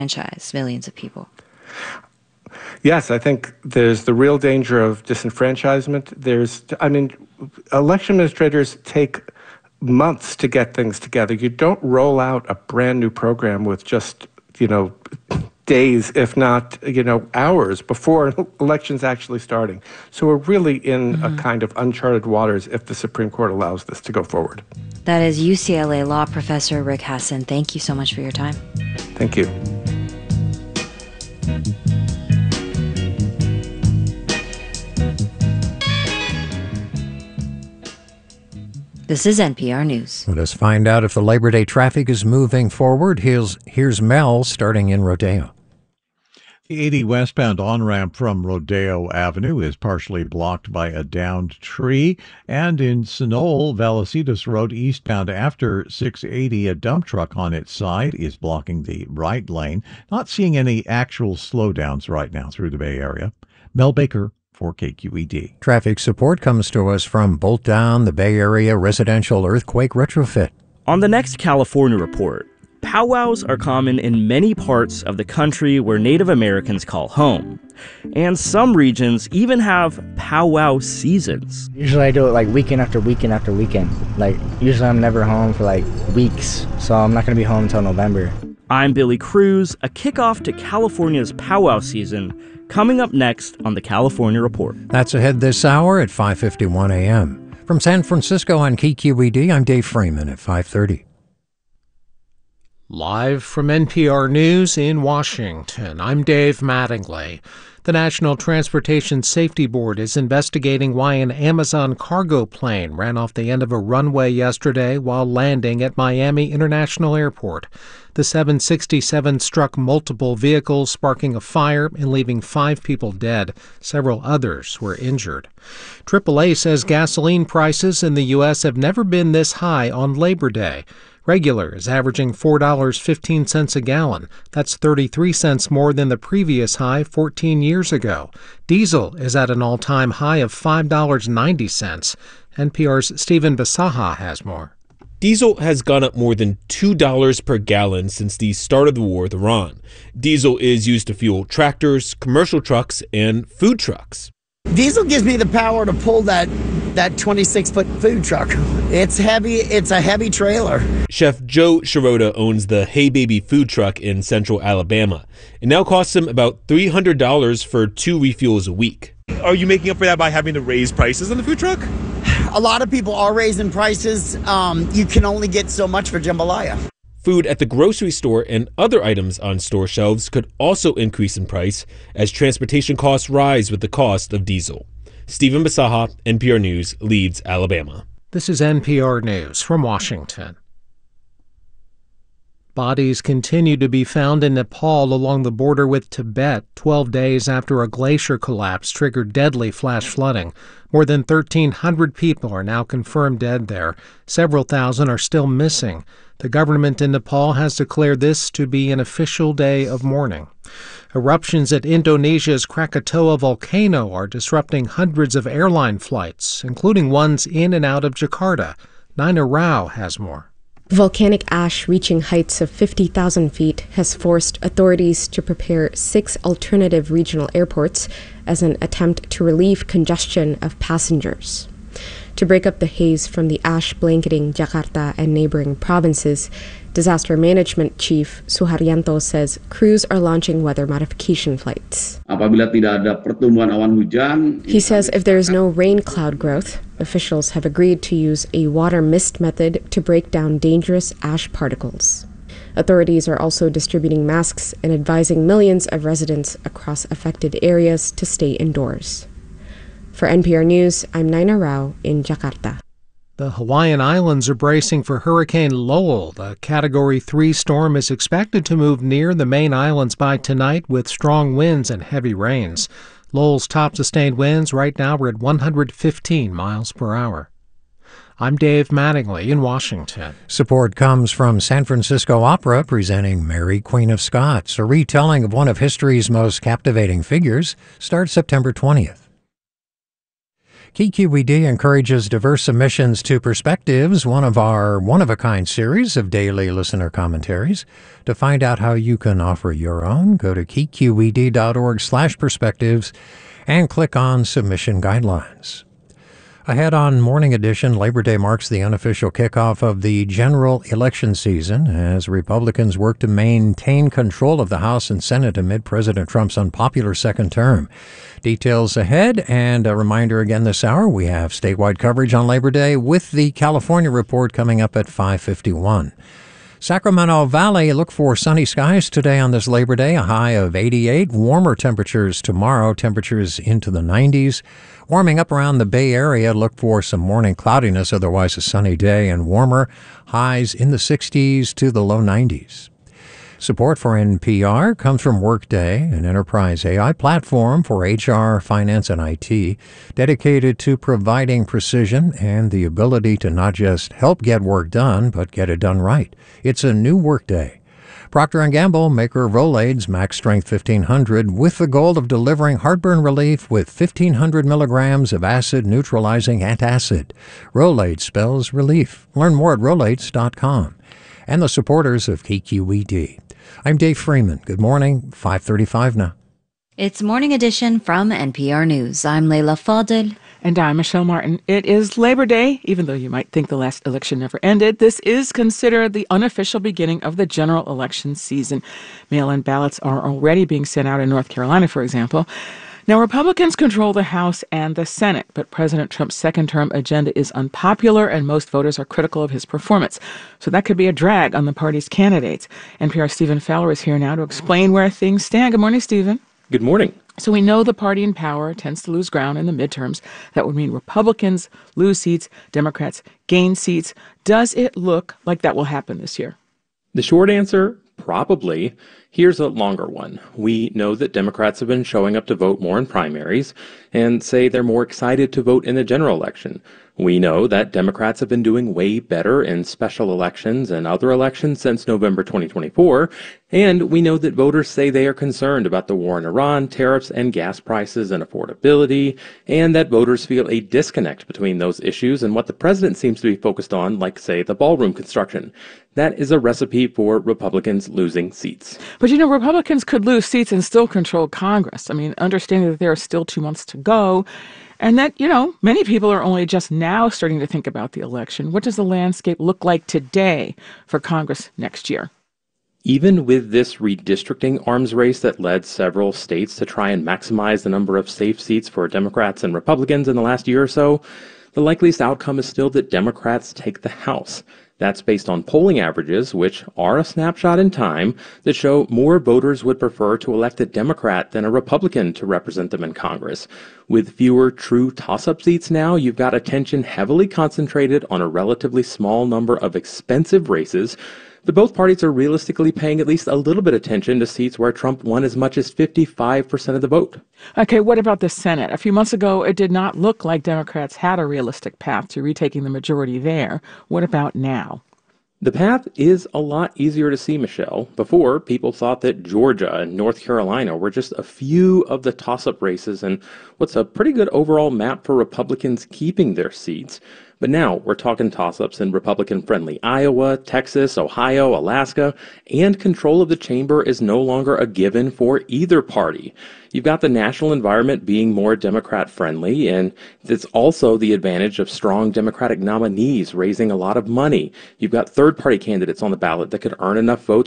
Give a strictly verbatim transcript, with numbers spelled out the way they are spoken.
disenfranchise millions of people? Yes, I think there's the real danger of disenfranchisement. There's, I mean, election administrators take months to get things together. You don't roll out a brand new program with just, you know, days, if not, you know, hours before elections actually starting. So we're really in mm-hmm. a kind of uncharted waters if the Supreme Court allows this to go forward. That is U C L A law professor Rick Hasen. Thank you so much for your time. Thank you. This is N P R News. Let us find out if the Labor Day traffic is moving forward. Here's, here's Mel starting in Rodeo. The eighty westbound on-ramp from Rodeo Avenue is partially blocked by a downed tree. And in Sunol, Vallecillos Road eastbound after six eighty, a dump truck on its side is blocking the right lane. Not seeing any actual slowdowns right now through the Bay Area. Mel Baker for K Q E D. Traffic support comes to us from Bolt Down, the Bay Area residential earthquake retrofit. On the next California report, powwows are common in many parts of the country where Native Americans call home. And some regions even have powwow seasons. Usually I do it like weekend after weekend after weekend. Like usually I'm never home for like weeks, so I'm not going to be home until November. I'm Billy Cruz. A kickoff to California's powwow season coming up next on the California Report. That's ahead this hour at five fifty-one a.m. From San Francisco on K Q E D, I'm Dave Freeman at five thirty. Live from N P R News in Washington, I'm Dave Mattingly. The National Transportation Safety Board is investigating why an Amazon cargo plane ran off the end of a runway yesterday while landing at Miami International Airport. The seven sixty-seven struck multiple vehicles, sparking a fire and leaving five people dead. Several others were injured. triple A says gasoline prices in the U S have never been this high on Labor Day. Regular is averaging four dollars and fifteen cents a gallon. That's thirty-three cents more than the previous high fourteen years ago. Diesel is at an all-time high of five dollars and ninety cents. N P R's Stephen Basaha has more. Diesel has gone up more than two dollars per gallon since the start of the war with Iran. Diesel is used to fuel tractors, commercial trucks, and food trucks. Diesel gives me the power to pull that that twenty-six foot food truck. It's heavy. It's a heavy trailer. Chef Joe Shirota owns the Hey Baby food truck in central Alabama. It now costs him about three hundred dollars for two refuels a week. Are you making up for that by having to raise prices on the food truck? A lot of people are raising prices. Um, you can only get so much for jambalaya. Food at the grocery store and other items on store shelves could also increase in price as transportation costs rise with the cost of diesel. Stephen Basaha, N P R News, Leeds, Alabama. This is N P R News from Washington. Bodies continue to be found in Nepal along the border with Tibet, twelve days after a glacier collapse triggered deadly flash flooding. More than thirteen hundred people are now confirmed dead there. Several thousand are still missing. The government in Nepal has declared this to be an official day of mourning. Eruptions at Indonesia's Krakatoa volcano are disrupting hundreds of airline flights, including ones in and out of Jakarta. Nina Rao has more. Volcanic ash reaching heights of fifty thousand feet has forced authorities to prepare six alternative regional airports as an attempt to relieve congestion of passengers. To break up the haze from the ash blanketing Jakarta and neighboring provinces, Disaster Management Chief Suharyanto says crews are launching weather modification flights. He says if there is no rain cloud growth, officials have agreed to use a water mist method to break down dangerous ash particles. Authorities are also distributing masks and advising millions of residents across affected areas to stay indoors. For N P R News, I'm Nina Rao in Jakarta. The Hawaiian Islands are bracing for Hurricane Lowell. The Category three storm is expected to move near the main islands by tonight with strong winds and heavy rains. Lowell's top sustained winds right now are at one hundred fifteen miles per hour. I'm Dave Mattingly in Washington. Support comes from San Francisco Opera presenting Mary, Queen of Scots. A retelling of one of history's most captivating figures starts September twentieth. K Q E D encourages diverse submissions to Perspectives, one of our one-of-a-kind series of daily listener commentaries. To find out how you can offer your own, go to k q e d dot org slash perspectives and click on Submission Guidelines. Ahead on Morning Edition, Labor Day marks the unofficial kickoff of the general election season as Republicans work to maintain control of the House and Senate amid President Trump's unpopular second term. Details ahead, and a reminder again this hour, we have statewide coverage on Labor Day with the California Report coming up at five fifty-one. Sacramento Valley, look for sunny skies today on this Labor Day, a high of eighty-eight. Warmer temperatures tomorrow, temperatures into the nineties. Warming up around the Bay Area, look for some morning cloudiness, otherwise a sunny day and warmer. Highs in the sixties to the low nineties. Support for N P R comes from Workday, an enterprise A I platform for H R, finance, and I T, dedicated to providing precision and the ability to not just help get work done, but get it done right. It's a new Workday. Procter and Gamble, maker of Rolaids, max strength fifteen hundred, with the goal of delivering heartburn relief with fifteen hundred milligrams of acid-neutralizing antacid. Rolaids spells relief. Learn more at rolaids dot com. And the supporters of K Q E D. I'm Dave Freeman. Good morning, five thirty-five now. It's Morning Edition from N P R News. I'm Leila Fadel. And I'm Michelle Martin. It is Labor Day, even though you might think the last election never ended. This is considered the unofficial beginning of the general election season. Mail-in ballots are already being sent out in North Carolina, for example. Now, Republicans control the House and the Senate, but President Trump's second-term agenda is unpopular, and most voters are critical of his performance. So that could be a drag on the party's candidates. N P R's Stephen Fowler is here now to explain where things stand. Good morning, Stephen. Good morning. So we know the party in power tends to lose ground in the midterms. That would mean Republicans lose seats, Democrats gain seats. Does it look like that will happen this year? The short answer, probably. Here's a longer one. We know that Democrats have been showing up to vote more in primaries and say they're more excited to vote in the general election. We know that Democrats have been doing way better in special elections and other elections since November twenty twenty-four, and we know that voters say they are concerned about the war in Iran, tariffs, and gas prices and affordability, and that voters feel a disconnect between those issues and what the president seems to be focused on, like, say, the ballroom construction. That is a recipe for Republicans losing seats. But, you know, Republicans could lose seats and still control Congress. I mean, understanding that there are still two months to go, and that, you know, many people are only just now starting to think about the election. What does the landscape look like today for Congress next year? Even with this redistricting arms race that led several states to try and maximize the number of safe seats for Democrats and Republicans in the last year or so, the likeliest outcome is still that Democrats take the House. That's based on polling averages, which are a snapshot in time, that show more voters would prefer to elect a Democrat than a Republican to represent them in Congress. With fewer true toss-up seats now, you've got attention heavily concentrated on a relatively small number of expensive races, but both parties are realistically paying at least a little bit of attention to seats where Trump won as much as fifty-five percent of the vote. Okay, what about the Senate? A few months ago, it did not look like Democrats had a realistic path to retaking the majority there. What about now? The path is a lot easier to see, Michelle. Before, people thought that Georgia and North Carolina were just a few of the toss-up races and what's a pretty good overall map for Republicans keeping their seats. But now we're talking toss-ups in Republican-friendly Iowa, Texas, Ohio, Alaska, and control of the chamber is no longer a given for either party. You've got the national environment being more Democrat-friendly, and it's also the advantage of strong Democratic nominees raising a lot of money. You've got third-party candidates on the ballot that could earn enough votes